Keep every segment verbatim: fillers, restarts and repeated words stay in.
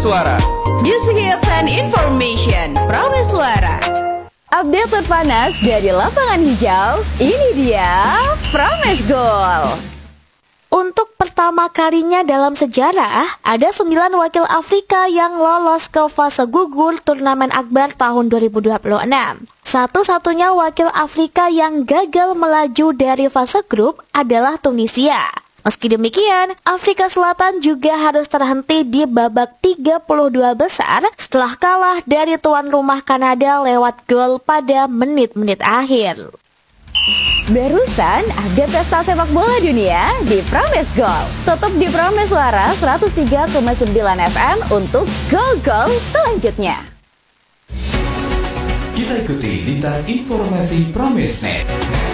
Prameswara. Music hits and information. Prameswara. Update terpanas dari lapangan hijau. Ini dia Pramesgol. Untuk pertama kalinya dalam sejarah, ada sembilan wakil Afrika yang lolos ke fase gugur turnamen akbar tahun dua ribu dua puluh enam. Satu-satunya wakil Afrika yang gagal melaju dari fase grup adalah Tunisia. Meski demikian, Afrika Selatan juga harus terhenti di babak tiga puluh dua besar setelah kalah dari tuan rumah Kanada lewat gol pada menit-menit akhir. Barusan ada pesta sepak bola dunia di Pramesgol. Tetap di Prameswara seratus tiga koma sembilan F M untuk gol-gol selanjutnya. Kita ikuti lintas informasi Pramesnet.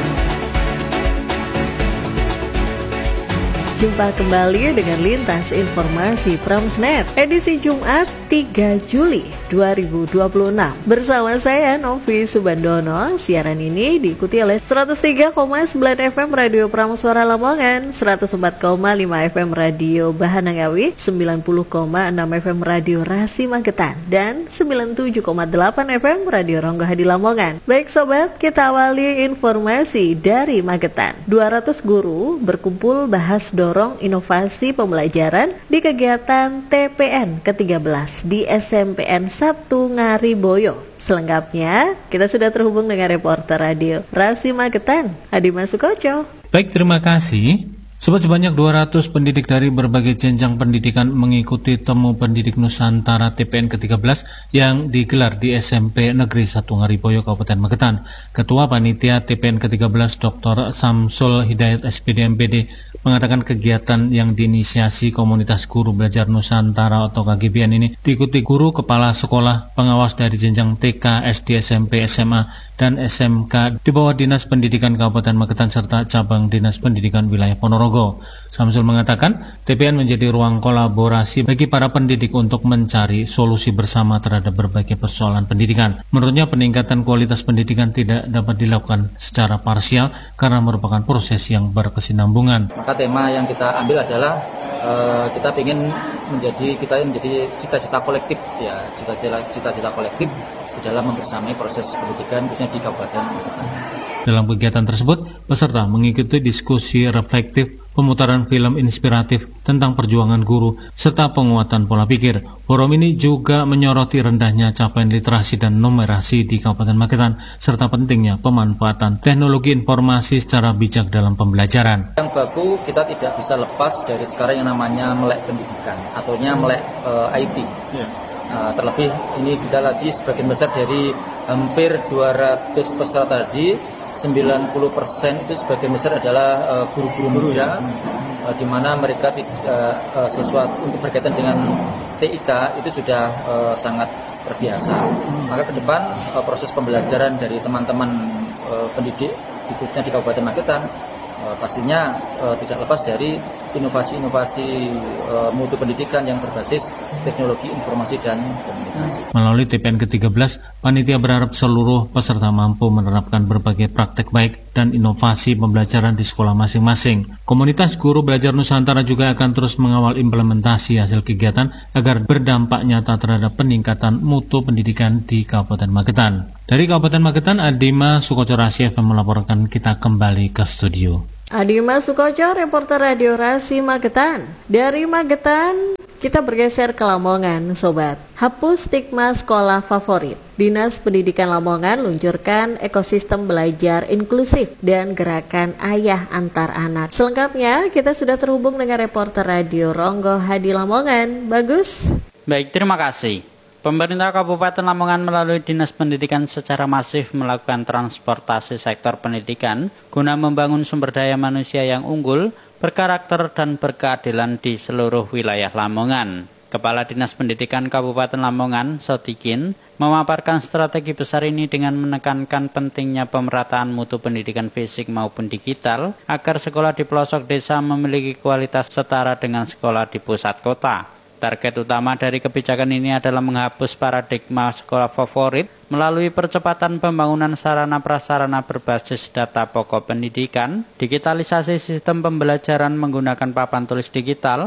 Jumpa kembali dengan lintas informasi Pramesnet edisi Jumat tiga Juli dua ribu dua puluh enam. Bersama saya Novi Subandono. Siaran ini diikuti oleh seratus tiga koma sembilan F M Radio Prameswara Lamongan, seratus empat koma lima F M Radio Bahanangawi, sembilan puluh koma enam F M Radio Rasi Magetan, dan sembilan puluh tujuh koma delapan F M Radio Ronggo Hadi Lamongan. Baik sobat, kita awali informasi dari Magetan. dua ratus guru berkumpul bahas dorong inovasi pembelajaran di kegiatan T P N ke tiga belas di S M P N satu Ngariboyo. Selengkapnya, kita sudah terhubung dengan reporter radio Rasi Magetan, Adima Sukoco. Baik, terima kasih. Sobat, sebanyak dua ratus pendidik dari berbagai jenjang pendidikan mengikuti Temu Pendidik Nusantara T P N ke tiga belas yang digelar di S M P Negeri satu Ngariboyo, Kabupaten Magetan. Ketua Panitia T P N ke tiga belas Doktor Samsul Hidayat S P D M P D mengatakan kegiatan yang diinisiasi Komunitas Guru Belajar Nusantara atau K G B N ini diikuti guru, kepala sekolah, pengawas dari jenjang T K, S D, S M P, S M A, dan S M K di bawah Dinas Pendidikan Kabupaten Magetan serta cabang Dinas Pendidikan Wilayah Ponorogo. Samsul mengatakan T P N menjadi ruang kolaborasi bagi para pendidik untuk mencari solusi bersama terhadap berbagai persoalan pendidikan. Menurutnya peningkatan kualitas pendidikan tidak dapat dilakukan secara parsial karena merupakan proses yang berkesinambungan. Maka tema yang kita ambil adalah uh, kita ingin menjadi kita menjadi cita-cita kolektif ya, cita-cita cita kolektif di dalam membersamai proses pendidikan khususnya di Kabupaten Magetan. Dalam kegiatan tersebut, peserta mengikuti diskusi reflektif, pemutaran film inspiratif tentang perjuangan guru, serta penguatan pola pikir. Forum ini juga menyoroti rendahnya capaian literasi dan numerasi di Kabupaten Magetan, serta pentingnya pemanfaatan teknologi informasi secara bijak dalam pembelajaran. Yang baku, kita tidak bisa lepas dari sekarang yang namanya melek pendidikan, ataunya melek uh, I T. Yeah. Uh, terlebih ini kita lagi sebagian besar dari hampir dua ratus peserta tadi, sembilan puluh persen itu sebagian besar adalah uh, guru-guru muda, uh, di mana mereka uh, uh, sesuatu untuk berkaitan dengan T I K itu sudah uh, sangat terbiasa. Maka ke depan uh, proses pembelajaran dari teman-teman uh, pendidik, khususnya di Kabupaten Magetan, uh, pastinya uh, tidak lepas dari inovasi-inovasi uh, mutu pendidikan yang berbasis teknologi informasi dan komunikasi. Melalui T P N ke tiga belas, panitia berharap seluruh peserta mampu menerapkan berbagai praktek baik dan inovasi pembelajaran di sekolah masing-masing. Komunitas Guru Belajar Nusantara juga akan terus mengawal implementasi hasil kegiatan agar berdampak nyata terhadap peningkatan mutu pendidikan di Kabupaten Magetan. Dari Kabupaten Magetan, Adima Sukoco Rasi F M melaporkan. Kita kembali ke studio. Adima Sukoco, reporter radio Rasi Magetan. Dari Magetan, kita bergeser ke Lamongan, sobat. Hapus stigma sekolah favorit. Dinas Pendidikan Lamongan luncurkan ekosistem belajar inklusif dan gerakan ayah antar anak. Selengkapnya, kita sudah terhubung dengan reporter radio Ronggo Hadi Lamongan. Bagus. Baik, terima kasih. Pemerintah Kabupaten Lamongan melalui Dinas Pendidikan secara masif melakukan transportasi sektor pendidikan guna membangun sumber daya manusia yang unggul, berkarakter dan berkeadilan di seluruh wilayah Lamongan. Kepala Dinas Pendidikan Kabupaten Lamongan, Sotikin, memaparkan strategi besar ini dengan menekankan pentingnya pemerataan mutu pendidikan fisik maupun digital agar sekolah di pelosok desa memiliki kualitas setara dengan sekolah di pusat kota. Target utama dari kebijakan ini adalah menghapus paradigma sekolah favorit melalui percepatan pembangunan sarana prasarana berbasis data pokok pendidikan, digitalisasi sistem pembelajaran menggunakan papan tulis digital,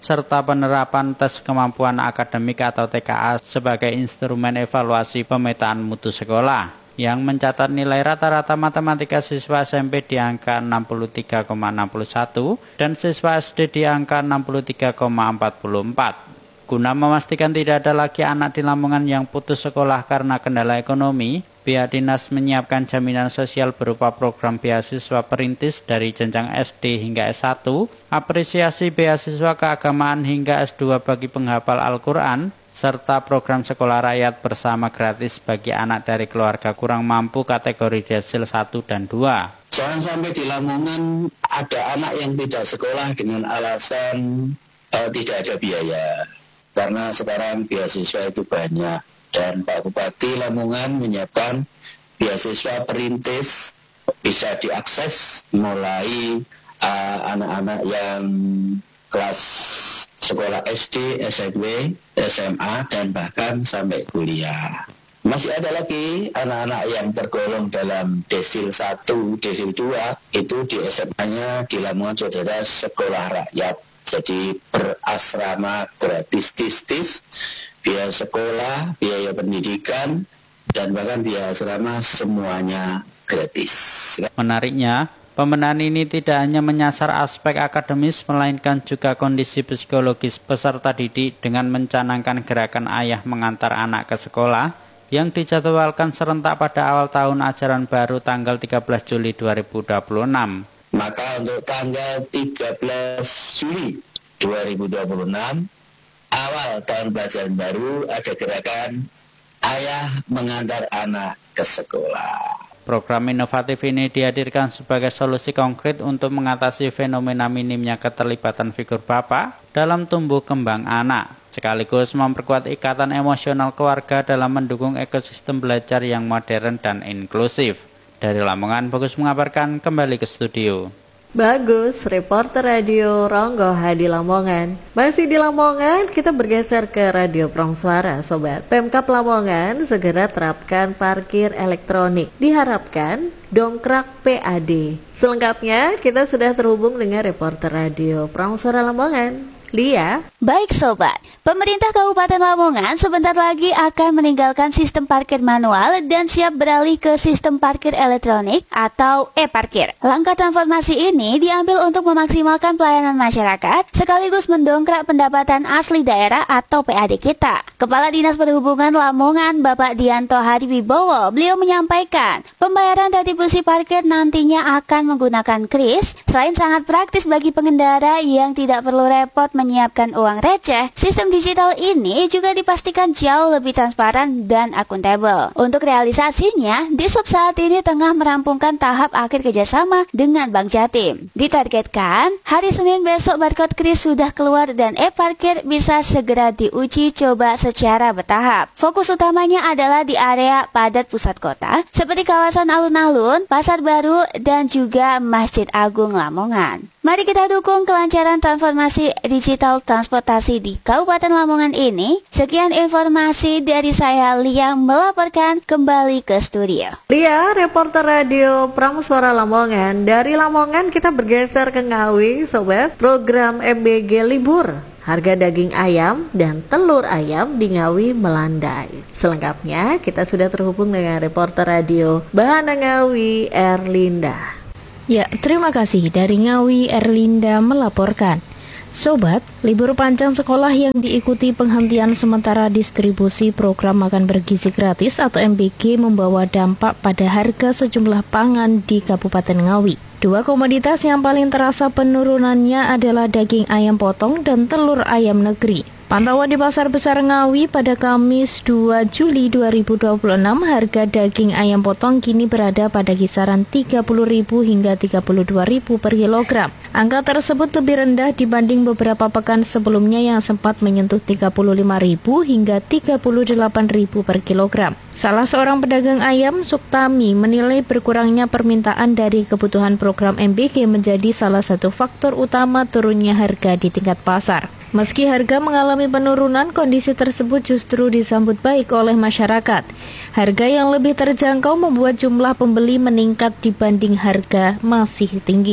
serta penerapan tes kemampuan akademik atau T K A sebagai instrumen evaluasi pemetaan mutu sekolah, yang mencatat nilai rata-rata matematika siswa S M P di angka enam puluh tiga koma enam satu dan siswa S D di angka enam puluh tiga koma empat empat. Guna memastikan tidak ada lagi anak di Lamongan yang putus sekolah karena kendala ekonomi, pihak dinas menyiapkan jaminan sosial berupa program beasiswa perintis dari jenjang S D hingga S satu, apresiasi beasiswa keagamaan hingga S dua bagi penghafal Al-Quran, serta program sekolah rakyat bersama gratis bagi anak dari keluarga kurang mampu kategori desil satu dan dua. Jangan sampai di Lamongan ada anak yang tidak sekolah dengan alasan uh, tidak ada biaya. Karena sekarang beasiswa itu banyak. Dan Pak Bupati Lamongan menyiapkan beasiswa perintis bisa diakses mulai uh, anak-anak yang kelas sekolah S D, S M P, S M A, dan bahkan sampai kuliah. Masih ada lagi anak-anak yang tergolong dalam desil satu, desil dua, itu di S M A-nya di Lamongan saudara sekolah rakyat. Jadi berasrama gratis-tistis, biaya sekolah, biaya pendidikan, dan bahkan biaya asrama semuanya gratis. Menariknya, pembenahan ini tidak hanya menyasar aspek akademis, melainkan juga kondisi psikologis peserta didik dengan mencanangkan gerakan ayah mengantar anak ke sekolah yang dijadwalkan serentak pada awal tahun ajaran baru tanggal tiga belas Juli dua ribu dua puluh enam. Maka untuk tanggal tiga belas Juli dua ribu dua puluh enam, awal tahun pelajaran baru, ada gerakan ayah mengantar anak ke sekolah. Program inovatif ini dihadirkan sebagai solusi konkret untuk mengatasi fenomena minimnya keterlibatan figur bapak dalam tumbuh kembang anak, sekaligus memperkuat ikatan emosional keluarga dalam mendukung ekosistem belajar yang modern dan inklusif. Dari Lamongan, Bagus mengabarkan, kembali ke studio. Bagus, reporter radio Ronggo Hadi Lamongan. Masih di Lamongan, kita bergeser ke Radio Prongsuara, Sobat. Pemkab Lamongan segera terapkan parkir elektronik. Diharapkan dongkrak P A D. Selengkapnya, kita sudah terhubung dengan reporter radio Prongsuara Lamongan, Lia. Baik Sobat, pemerintah Kabupaten Lamongan sebentar lagi akan meninggalkan sistem parkir manual dan siap beralih ke sistem parkir elektronik atau e-parkir. Langkah transformasi ini diambil untuk memaksimalkan pelayanan masyarakat sekaligus mendongkrak pendapatan asli daerah atau P A D kita. Kepala Dinas Perhubungan Lamongan Bapak Dianto Hadiwibowo, beliau menyampaikan pembayaran retribusi parkir nantinya akan menggunakan kris. Selain sangat praktis bagi pengendara yang tidak perlu repot menyiapkan uang receh, sistem digital ini juga dipastikan jauh lebih transparan dan akuntabel. Untuk realisasinya, Dishub saat ini tengah merampungkan tahap akhir kerjasama dengan Bank Jatim. Ditargetkan, hari Senin besok barcode kris sudah keluar dan e-parkir bisa segera diuji coba secara bertahap. Fokus utamanya adalah di area padat pusat kota, seperti kawasan alun-alun, Pasar Baru, dan juga Masjid Agung Lamongan. Mari kita dukung kelancaran transformasi digital transportasi di Kabupaten Lamongan ini. Sekian informasi dari saya, Lia, melaporkan kembali ke studio. Lia, reporter radio Prongsuara Lamongan. Dari Lamongan kita bergeser ke Ngawi, Sobat. Program M B G libur. Harga daging ayam dan telur ayam di Ngawi melandai. Selengkapnya kita sudah terhubung dengan reporter radio Bahana Ngawi, Erlinda. Ya, terima kasih. Dari Ngawi, Erlinda melaporkan. Sobat, libur panjang sekolah yang diikuti penghentian sementara distribusi program makan bergizi gratis atau M B G membawa dampak pada harga sejumlah pangan di Kabupaten Ngawi. Dua komoditas yang paling terasa penurunannya adalah daging ayam potong dan telur ayam negeri. Pantauan di Pasar Besar Ngawi pada Kamis dua Juli dua ribu dua puluh enam, harga daging ayam potong kini berada pada kisaran tiga puluh ribu hingga tiga puluh dua ribu per kilogram. Angka tersebut lebih rendah dibanding beberapa pekan sebelumnya yang sempat menyentuh tiga puluh lima ribu hingga tiga puluh delapan ribu per kilogram. Salah seorang pedagang ayam, Suktami, menilai berkurangnya permintaan dari kebutuhan program M B G menjadi salah satu faktor utama turunnya harga di tingkat pasar. Meski harga mengalami penurunan, kondisi tersebut justru disambut baik oleh masyarakat. Harga yang lebih terjangkau membuat jumlah pembeli meningkat dibanding harga masih tinggi.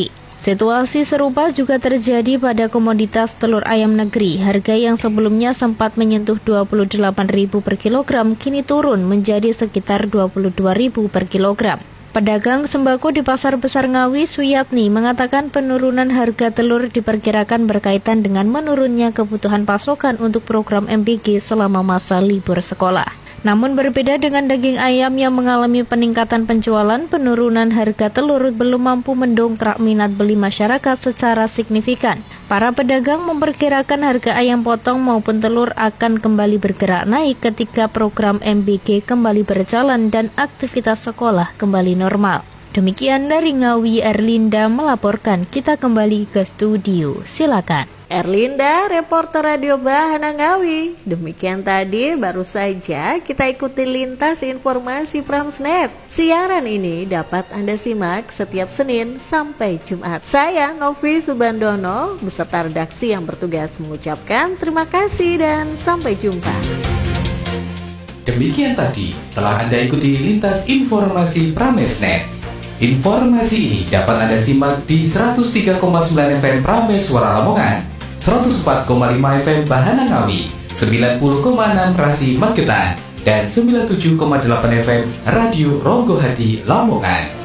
Situasi serupa juga terjadi pada komoditas telur ayam negeri. Harga yang sebelumnya sempat menyentuh dua puluh delapan ribu per kilogram kini turun menjadi sekitar dua puluh dua ribu per kilogram. Pedagang sembako di Pasar Besar Ngawi, Suyatni, mengatakan penurunan harga telur diperkirakan berkaitan dengan menurunnya kebutuhan pasokan untuk program M B G selama masa libur sekolah. Namun berbeda dengan daging ayam yang mengalami peningkatan penjualan, penurunan harga telur belum mampu mendongkrak minat beli masyarakat secara signifikan. Para pedagang memperkirakan harga ayam potong maupun telur akan kembali bergerak naik ketika program M B G kembali berjalan dan aktivitas sekolah kembali normal. Demikian dari Ngawi, Erlinda melaporkan. Kita kembali ke studio. Silakan. Erlinda, reporter Radio Bahana Ngawi. Demikian tadi baru saja kita ikuti lintas informasi Pramsnet. Siaran ini dapat Anda simak setiap Senin sampai Jumat. Saya Novi Subandono beserta redaksi yang bertugas mengucapkan terima kasih dan sampai jumpa. Demikian tadi telah Anda ikuti lintas informasi Pramesnet. Informasi ini dapat Anda simak di seratus tiga koma sembilan F M Prames Suara Lamongan, seratus empat koma lima F M Bahana Ngawi, sembilan puluh koma enam Rasi Magetan, dan sembilan puluh tujuh koma delapan F M Radio Ronggo Hati Lamongan.